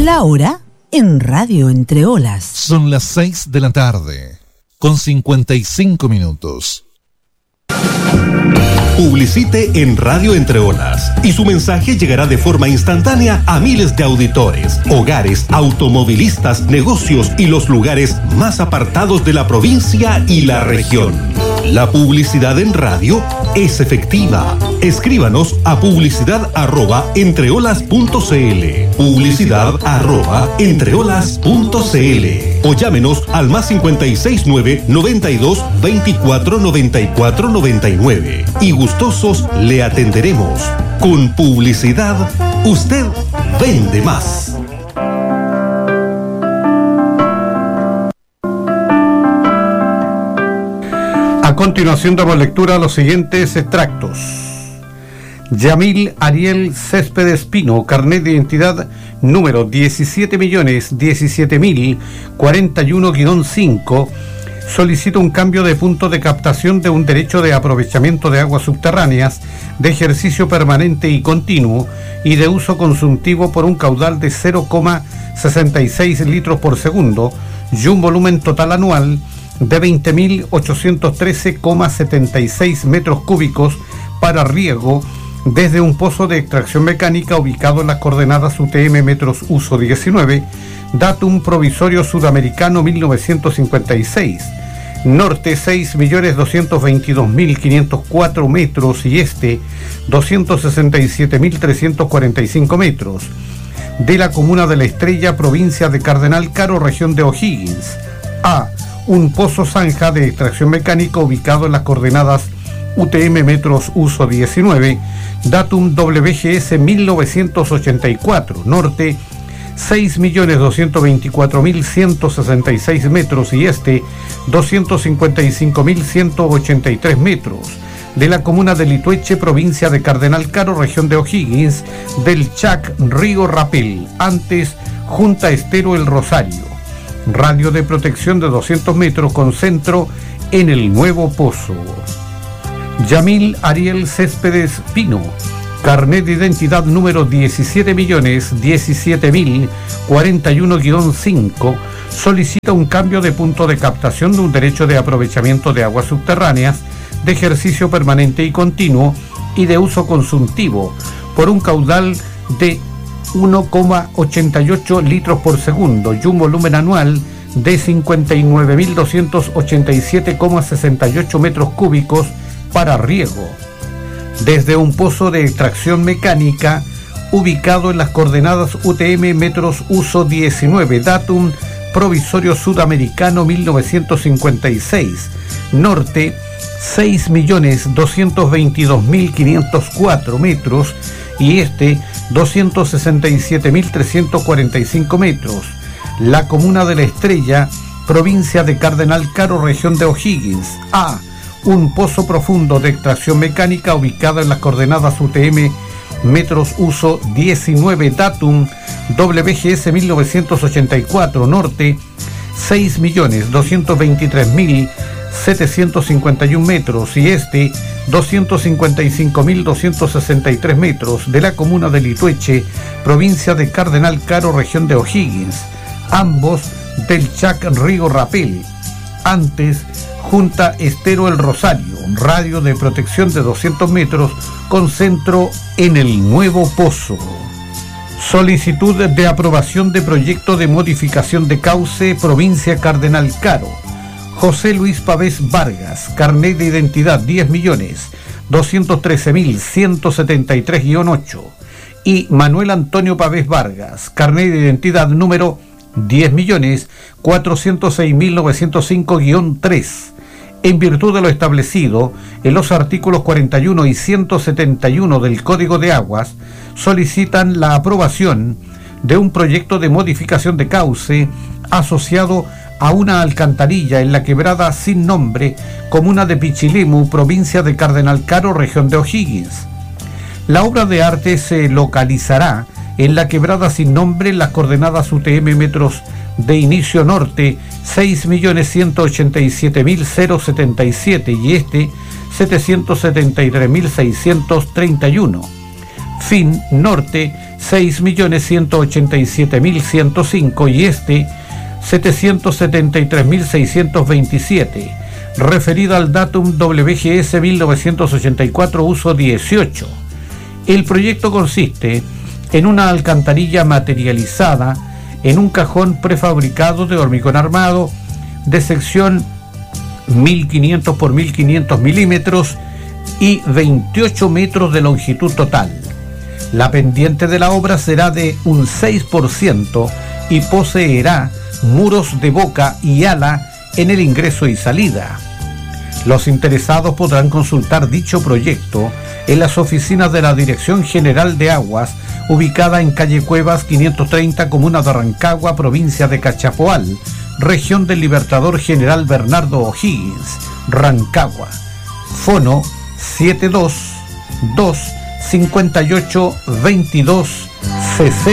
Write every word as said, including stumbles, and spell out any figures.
La hora en Radio Entre Olas. Son las seis de la tarde, con cincuenta y cinco minutos. Publicite en Radio Entre Olas y su mensaje llegará de forma instantánea a miles de auditores, hogares, automovilistas, negocios y los lugares más apartados de la provincia y la región. La publicidad en radio es efectiva. Escríbanos a publicidad arroba entreolas punto cl, publicidad arroba entreolas punto cl o llámenos al más cincuenta y seis nueve noventa y dos veinticuatro noventa y cuatro noventa y nueve y gustosos le atenderemos. Con publicidad, usted vende más. A continuación damos lectura a los siguientes extractos. Yamil Ariel Céspedes Pino, carnet de identidad número diecisiete millones diecisiete mil cuarenta y uno guión cinco, solicita un cambio de punto de captación de un derecho de aprovechamiento de aguas subterráneas de ejercicio permanente y continuo y de uso consultivo por un caudal de cero coma sesenta y seis litros por segundo y un volumen total anual de veinte mil ochocientos trece coma setenta y seis metros cúbicos para riego desde un pozo de extracción mecánica ubicado en las coordenadas U T M metros uso diecinueve, datum provisorio sudamericano mil novecientos cincuenta y seis, norte seis millones doscientos veintidós mil quinientos cuatro metros y este doscientos sesenta y siete mil trescientos cuarenta y cinco metros, de la comuna de La Estrella, provincia de Cardenal Caro, región de O'Higgins. A. Un pozo zanja de extracción mecánica ubicado en las coordenadas U T M metros uso diecinueve, datum W G S mil novecientos ochenta y cuatro, norte seis millones doscientos veinticuatro mil ciento sesenta y seis metros y este doscientos cincuenta y cinco mil ciento ochenta y tres metros, de la comuna de Litueche, provincia de Cardenal Caro, región de O'Higgins, del Chac Río Rapel, antes Junta Estero El Rosario. Radio de protección de doscientos metros con centro en el nuevo pozo. Yamil Ariel Céspedes Pino, carnet de identidad número diecisiete millones diecisiete mil cuarenta y uno guión cinco, solicita un cambio de punto de captación de un derecho de aprovechamiento de aguas subterráneas de ejercicio permanente y continuo y de uso consultivo por un caudal de uno coma ochenta y ocho litros por segundo y un volumen anual de cincuenta y nueve mil doscientos ochenta y siete coma sesenta y ocho metros cúbicos para riego, desde un pozo de extracción mecánica ubicado en las coordenadas U T M metros uso diecinueve, datum provisorio sudamericano mil novecientos cincuenta y seis, norte seis millones doscientos veintidós mil quinientos cuatro metros y este doscientos sesenta y siete mil trescientos cuarenta y cinco metros, la comuna de La Estrella, provincia de Cardenal Caro, región de O'Higgins. A. Un pozo profundo de extracción mecánica ubicado en las coordenadas U T M metros uso diecinueve, datum W G S mil novecientos ochenta y cuatro, norte seis millones doscientos veintitrés mil setecientos cincuenta y uno metros y este doscientos cincuenta y cinco mil doscientos sesenta y tres metros, de la comuna de Litueche, provincia de Cardenal Caro, región de O'Higgins, ambos del Chac Río Rapel, antes Junta Estero El Rosario, radio de protección de doscientos metros con centro en el nuevo pozo. Solicitud de aprobación de proyecto de modificación de cauce, provincia Cardenal Caro. José Luis Pavés Vargas, carnet de identidad diez millones doscientos trece mil ciento setenta y tres guión ocho y Manuel Antonio Pavés Vargas, carnet de identidad número diez millones cuatrocientos seis mil novecientos cinco guión tres, en virtud de lo establecido en los artículos cuarenta y uno y ciento setenta y uno del Código de Aguas, solicitan la aprobación de un proyecto de modificación de cauce asociado a una alcantarilla en la quebrada sin nombre, comuna de Pichilemu, provincia de Cardenal Caro, región de O'Higgins. La obra de arte se localizará en la quebrada sin nombre en las coordenadas U T M metros de inicio norte seis millones ciento ochenta y siete mil setenta y siete y este setecientos setenta y tres mil seiscientos treinta y uno, Fin Norte seis millones ciento ochenta y siete mil ciento cinco y Este setecientos setenta y tres mil seiscientos veintisiete, referida al datum W G S mil novecientos ochenta y cuatro, uso dieciocho. El proyecto consiste en una alcantarilla materializada en un cajón prefabricado de hormigón armado de sección mil quinientos por mil quinientos milímetros y veintiocho metros de longitud total. La pendiente de la obra será de un seis por ciento y poseerá muros de boca y ala en el ingreso y salida. Los interesados podrán consultar dicho proyecto en las oficinas de la Dirección General de Aguas, ubicada en calle Cuevas quinientos treinta, comuna de Rancagua, provincia de Cachapoal, región del Libertador General Bernardo O'Higgins, Rancagua. Fono siete dos dos cinco ocho dos dos sesenta.